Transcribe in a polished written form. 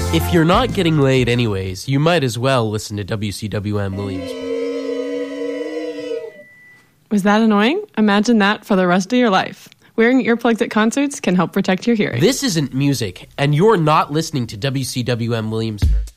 If you're not getting laid anyways, you might as well listen to WCWM Williamsburg. Was that annoying? Imagine that for the rest of your life. Wearing earplugs at concerts can help protect your hearing. This isn't music, and you're not listening to WCWM Williamsburg.